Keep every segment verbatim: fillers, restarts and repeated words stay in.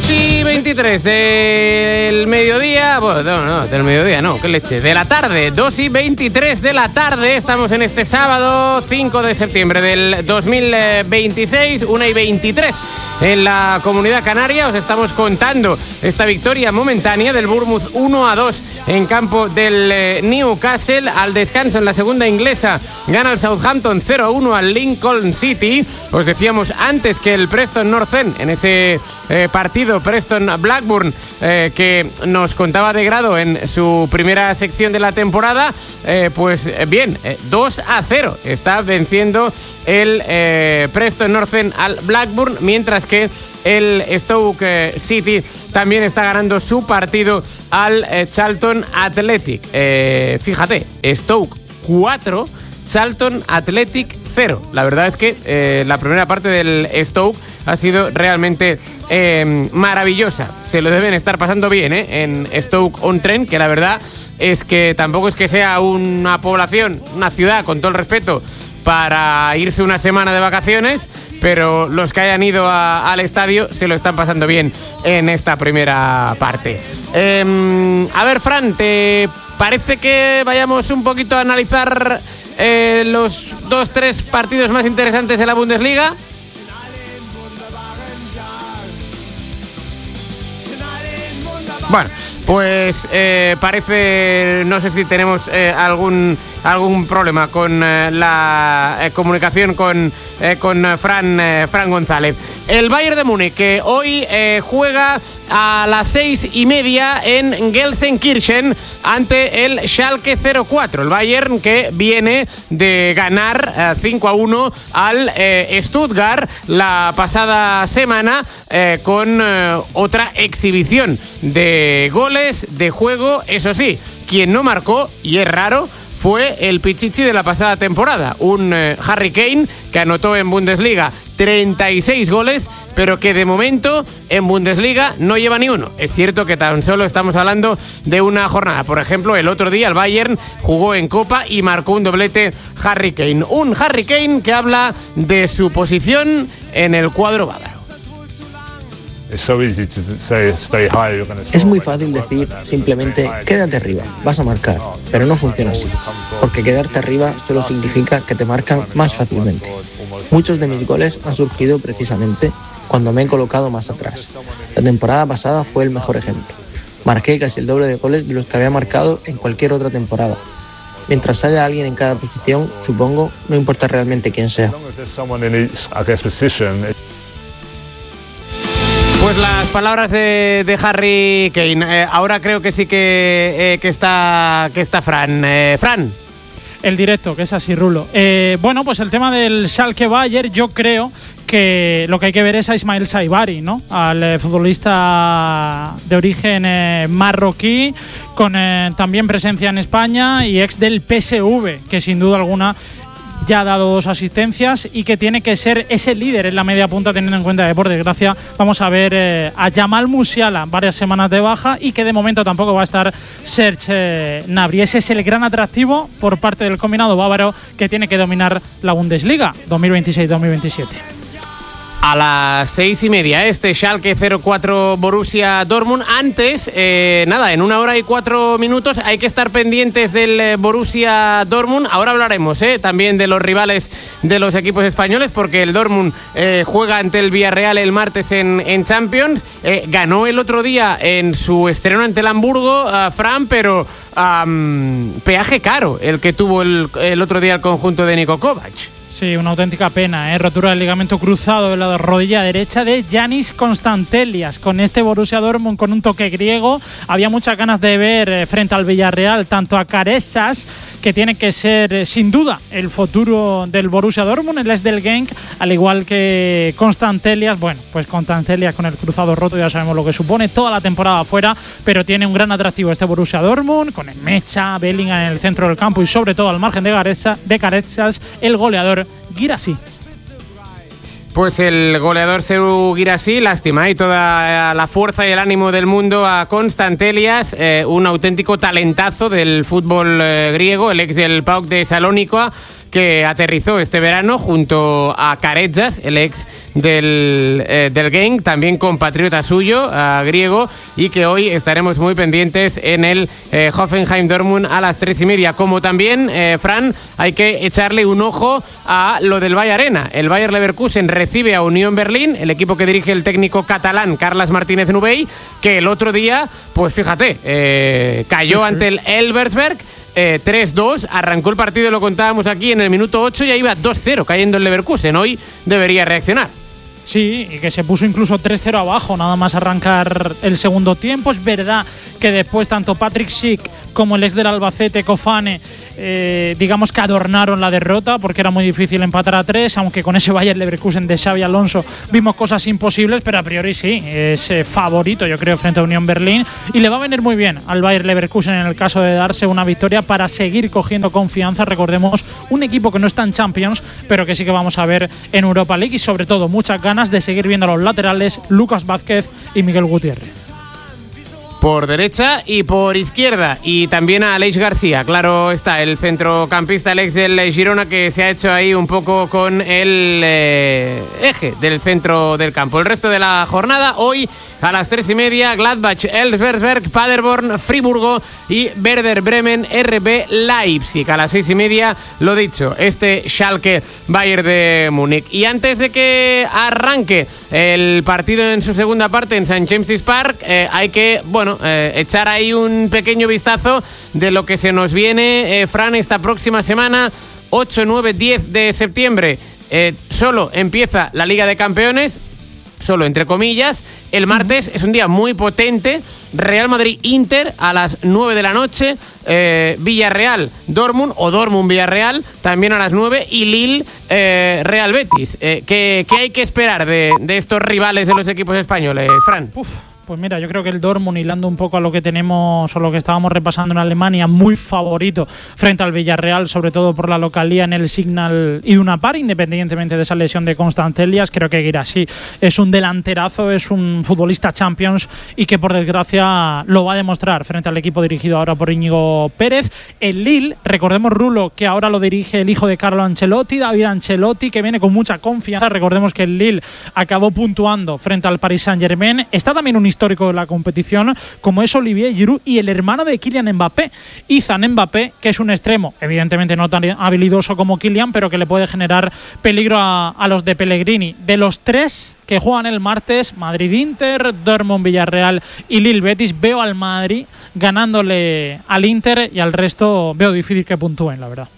y veintitrés del mediodía, bueno, no, no, del mediodía no, qué leche, de la tarde, dos y veintitrés de la tarde, estamos en este sábado cinco de septiembre del dos mil veintiséis, una y veintitrés en la Comunidad Canaria. Os estamos contando esta victoria momentánea del Bournemouth uno a dos en campo del eh, Newcastle. Al descanso en la segunda inglesa gana el Southampton cero a uno al Lincoln City. Os decíamos antes que el Preston North End, en ese eh, partido Preston-Blackburn eh, que nos contaba de grado en su primera sección de la temporada, eh, pues bien, eh, dos a cero está venciendo el eh, Preston North End al Blackburn, mientras que el Stoke City también está ganando su partido al eh, Charlton Athletic. Eh, fíjate, Stoke cuatro, Charlton Athletic cero. La verdad es que eh, la primera parte del Stoke ha sido realmente eh, maravillosa. Se lo deben estar pasando bien ¿eh? en Stoke-on-Trent, que la verdad es que tampoco es que sea una población, una ciudad, con todo el respeto, para irse una semana de vacaciones, pero los que hayan ido a, al estadio se lo están pasando bien en esta primera parte. Eh, a ver, Fran, ¿te parece que vayamos un poquito a analizar eh, los dos, tres partidos más interesantes de la Bundesliga? Bueno, pues eh, parece, no sé si tenemos eh, algún algún problema con eh, la eh, comunicación con, eh, con Fran, eh, Fran González. El Bayern de Múnich, que hoy eh, juega a las seis y media en Gelsenkirchen ante el Schalke cero cuatro. El Bayern que viene de ganar eh, cinco a uno al eh, Stuttgart la pasada semana eh, con eh, otra exhibición de goles, de juego. Eso sí, quien no marcó, y es raro, fue el Pichichi de la pasada temporada, un eh, Harry Kane que anotó en Bundesliga treinta y seis goles, pero que de momento en Bundesliga no lleva ni uno. Es cierto que tan solo estamos hablando de una jornada. Por ejemplo, el otro día el Bayern jugó en Copa y marcó un doblete Harry Kane. Un Harry Kane que habla de su posición en el cuadro bávaro. Es muy fácil decir simplemente quédate arriba, vas a marcar, pero no funciona así, porque quedarte arriba solo significa que te marcan más fácilmente. Muchos de mis goles han surgido precisamente cuando me he colocado más atrás. La temporada pasada fue el mejor ejemplo. Marqué casi el doble de goles de los que había marcado en cualquier otra temporada. Mientras haya alguien en cada posición, supongo, no importa realmente quién sea. Pues las palabras de, de Harry Kane. Eh, ahora creo que sí que, eh, que, está, que está Fran. Eh, Fran. El directo, que es así, Rulo. Eh, bueno, pues el tema del Schalke Bayern, yo creo que lo que hay que ver es a Ismael Saibari, ¿no? Al eh, futbolista de origen eh, marroquí, con eh, también presencia en España y ex del P S V, que sin duda alguna ya ha dado dos asistencias y que tiene que ser ese líder en la media punta, teniendo en cuenta que por desgracia vamos a ver eh, a Jamal Musiala varias semanas de baja y que de momento tampoco va a estar Serge eh, Gnabry. Ese es el gran atractivo por parte del combinado bávaro, que tiene que dominar la Bundesliga dos mil veintiséis dos mil veintisiete. A las seis y media, este Schalke cero cuatro Borussia Dortmund. Antes, eh, nada, en una hora y cuatro minutos hay que estar pendientes del eh, Borussia Dortmund. Ahora hablaremos eh, también de los rivales de los equipos españoles, porque el Dortmund eh, juega ante el Villarreal el martes en, en Champions. Eh, ganó el otro día en su estreno ante el Hamburgo, uh, Fran, pero um, peaje caro el que tuvo el, el otro día el conjunto de Niko Kovac. Sí, una auténtica pena, ¿eh? Rotura del ligamento cruzado de la rodilla derecha de Giannis Constantelias. Con este Borussia Dortmund con un toque griego, había muchas ganas de ver eh, frente al Villarreal tanto a Caresas, que tiene que ser eh, sin duda el futuro del Borussia Dortmund, el ex del Genk, al igual que Constantelias. Bueno, pues Constantelias con el cruzado roto ya sabemos lo que supone, toda la temporada afuera, pero tiene un gran atractivo este Borussia Dortmund, con el Mecha, Bellingham en el centro del campo y sobre todo al margen de Caresas, de Caresas el goleador Guirassy. Pues el goleador Sekou Guirassy, lástima, y toda la fuerza y el ánimo del mundo a Constantelias, eh, un auténtico talentazo del fútbol eh, griego, el ex del P A O K de Salónica, que aterrizó este verano junto a Karedzas, el ex del, eh, del Genk, también compatriota suyo, uh, griego, y que hoy estaremos muy pendientes en el eh, Hoffenheim Dortmund a las tres y media. Como también, eh, Fran, hay que echarle un ojo a lo del Bayer Arena. El Bayer Leverkusen recibe a Unión Berlín, el equipo que dirige el técnico catalán Carles Martínez Nubey, que el otro día, pues fíjate, eh, cayó ante el Elversberg. Eh, tres dos, arrancó el partido, lo contábamos aquí en el minuto ocho, y ahí iba dos cero cayendo el Leverkusen. Hoy debería reaccionar. Sí, y que se puso incluso tres cero abajo nada más arrancar el segundo tiempo. Es verdad que después tanto Patrick Schick como el ex del Albacete, Kofane, eh, digamos que adornaron la derrota porque era muy difícil empatar a tres, aunque con ese Bayer Leverkusen de Xabi Alonso vimos cosas imposibles, pero a priori sí, es eh, favorito yo creo frente a Unión Berlín, y le va a venir muy bien al Bayer Leverkusen en el caso de darse una victoria para seguir cogiendo confianza. Recordemos, un equipo que no está en Champions, pero que sí que vamos a ver en Europa League, y sobre todo muchas ganas de seguir viendo a los laterales Lucas Vázquez y Miguel Gutiérrez. Por derecha y por izquierda, y también a Aleix García, claro está, el centrocampista, el ex del Girona, que se ha hecho ahí un poco con el eh, eje del centro del campo. El resto de la jornada, hoy a las tres y media, Gladbach, Elversberg, Paderborn, Friburgo y Werder Bremen, R B Leipzig. A las seis y media, lo dicho, este Schalke Bayern de Múnich. Y antes de que arranque el partido en su segunda parte en Saint James's Park, eh, hay que, bueno, Eh, echar ahí un pequeño vistazo de lo que se nos viene, eh, Fran, esta próxima semana, ocho, nueve, diez de septiembre. Eh, solo empieza la Liga de Campeones, solo entre comillas. El martes es un día muy potente. Real Madrid-Inter a las nueve de la noche, eh, Villarreal-Dortmund o Dortmund-Villarreal también a las nueve, y Lille-Real Betis. Eh, ¿qué, ¿Qué hay que esperar de, de estos rivales de los equipos españoles, Fran? Uf. Pues mira, yo creo que el Dortmund, hilando un poco a lo que tenemos o lo que estábamos repasando en Alemania, muy favorito frente al Villarreal, sobre todo por la localía en el Signal Iduna Park, independientemente de esa lesión de Constant Elias. Creo que Guirassy es un delanterazo, es un futbolista Champions, y que por desgracia lo va a demostrar frente al equipo dirigido ahora por Íñigo Pérez. El Lille, recordemos, Rulo, que ahora lo dirige el hijo de Carlo Ancelotti, David Ancelotti, que viene con mucha confianza. Recordemos que el Lille acabó puntuando frente al Paris Saint-Germain. Está también un histórico de la competición, como es Olivier Giroud, y el hermano de Kylian Mbappé, Izan Mbappé, que es un extremo, evidentemente no tan habilidoso como Kylian, pero que le puede generar peligro a, a los de Pellegrini. De los tres que juegan el martes, Madrid-Inter, Dortmund-Villarreal y Lille-Betis, veo al Madrid ganándole al Inter, y al resto veo difícil que puntúen, la verdad.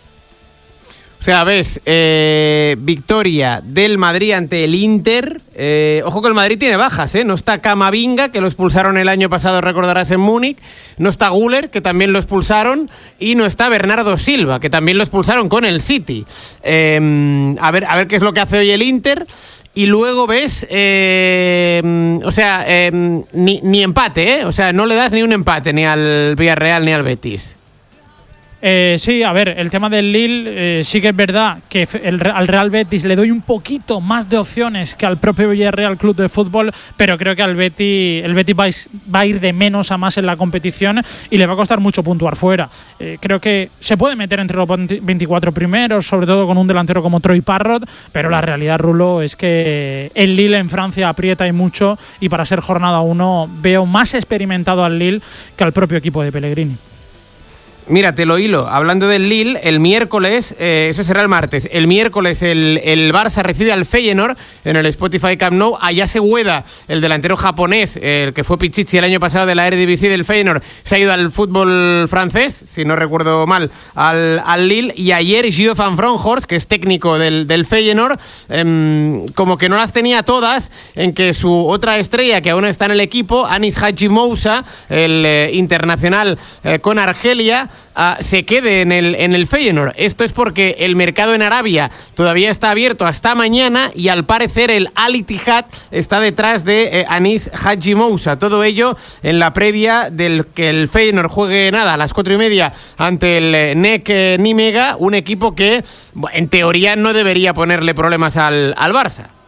O sea, ves, eh, victoria del Madrid ante el Inter. Eh, ojo que el Madrid tiene bajas, ¿eh? No está Camavinga, que lo expulsaron el año pasado, recordarás, en Múnich. No está Güler, que también lo expulsaron. Y no está Bernardo Silva, que también lo expulsaron con el City. Eh, a ver, a ver qué es lo que hace hoy el Inter. Y luego ves, eh, o sea, eh, ni, ni empate, ¿eh? O sea, no le das ni un empate ni al Villarreal ni al Betis. Eh, sí, a ver, el tema del Lille, eh, sí que es verdad que el, al Real Betis le doy un poquito más de opciones que al propio Villarreal Club de Fútbol, pero creo que al Betis, el Betis va, va a ir de menos a más en la competición, y le va a costar mucho puntuar fuera. Eh, creo que se puede meter entre los veinticuatro primeros, sobre todo con un delantero como Troy Parrott, pero la realidad, Rulo, es que el Lille en Francia aprieta y mucho, y para ser jornada uno veo más experimentado al Lille que al propio equipo de Pellegrini. Mira, te lo hilo. Hablando del Lille, el miércoles, eh, eso será el martes, el miércoles el, el Barça recibe al Feyenoord en el Spotify Camp Nou. Ayase Ueda, el delantero japonés, el que fue Pichichi el año pasado de la Eredivisie del Feyenoord, se ha ido al fútbol francés, si no recuerdo mal, al, al Lille. Y ayer Gio van Bronckhorst, que es técnico del, del Feyenoord, eh, como que no las tenía todas en que su otra estrella, que aún está en el equipo, Anis Hadji Moussa, el eh, internacional eh, con Argelia, Uh, se quede en el, en el Feyenoord. Esto es porque el mercado en Arabia todavía está abierto hasta mañana, y al parecer el Al Ittihad está detrás de eh, Anis Hadji Moussa. Todo ello en la previa del que el Feyenoord juegue nada a las cuatro y media ante el eh, N E C eh, Nimega, un equipo que en teoría no debería ponerle problemas al, al Barça.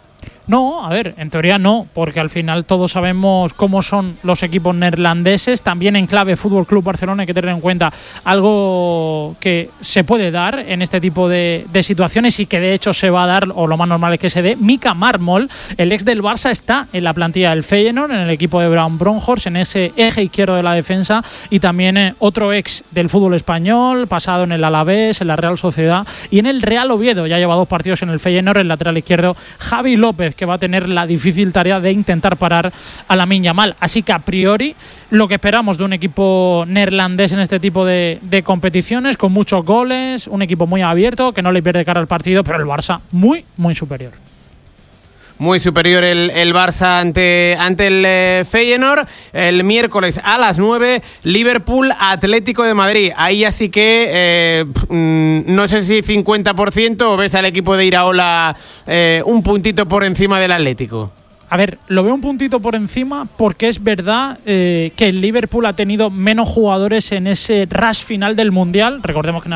No, a ver, en teoría no, porque al final todos sabemos cómo son los equipos neerlandeses. También en clave Fútbol Club Barcelona hay que tener en cuenta algo que se puede dar en este tipo de, de situaciones y que de hecho se va a dar, o lo más normal es que se dé. Mika Marmol, el ex del Barça, está en la plantilla del Feyenoord, en el equipo de Bram Bronkhorst, en ese eje izquierdo de la defensa, y también eh, otro ex del fútbol español, pasado en el Alavés, en la Real Sociedad y en el Real Oviedo. Ya lleva dos partidos en el Feyenoord, el lateral izquierdo Javi López, que va a tener la difícil tarea de intentar parar a Lamine Yamal. Así que a priori lo que esperamos de un equipo neerlandés en este tipo de, de competiciones, con muchos goles, un equipo muy abierto, que no le pierde cara al partido, pero el Barça muy, muy superior. Muy superior el, el Barça ante, ante el eh, Feyenoord. El miércoles a las nueve, Liverpool Atlético de Madrid. Ahí así que eh, no sé si cincuenta por ciento o ves al equipo de Iraola eh, un puntito por encima del Atlético. A ver, lo veo un puntito por encima porque es verdad eh, que el Liverpool ha tenido menos jugadores en ese rush final del Mundial. Recordemos que en